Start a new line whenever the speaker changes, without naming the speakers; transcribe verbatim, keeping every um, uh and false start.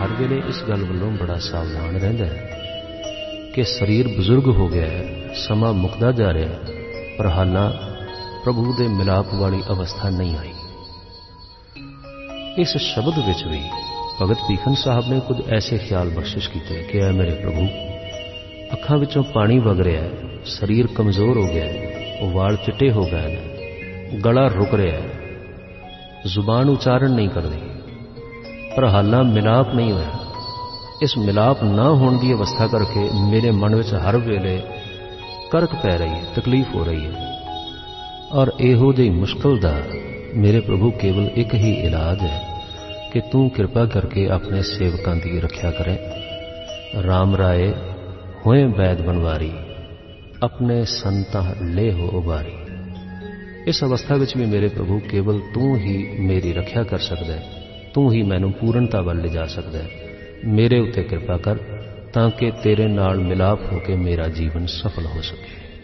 हर वेले इस गल वल्लों बड़ा सावधान रहिंदा है कि शरीर बजुर्ग हो गया है, समा मुकदा जा रहा है, पर हालां प्रभु दे मिलाप वाली अवस्था नहीं आई। इस शब्द विच भी भगत भीखन साहब ने कुछ ऐसे ख्याल बख्शिश किए कि ऐ मेरे प्रभु, अखां विचों पानी वग रहा है, शरीर कमजोर हो गया है, वाल चिट्टे हो गए हैं, गला रुक रहा है, जुबान उच्चारण नहीं करती, पर हालां मिलाप नहीं होया। इस मिलाप ना होने की अवस्था करके मेरे मन में हर वेले करक पै रही है, तकलीफ हो रही है। और इहो जी मुश्किल का मेरे प्रभु केवल एक ही इलाज है कि तू कृपा करके अपने सेवकों की रक्षा करें। राम राय होए वैद बनवारी, अपने संता ले हो उबारी। इस अवस्था विच भी मेरे प्रभु केवल तू ही मेरी रक्षा कर सकता है, तू ही मैनू पूर्णता वाल ले जा सकता है। मेरे उत्ते कृपा कर ताकि तेरे नाल मिलाप होकर मेरा जीवन सफल हो सके।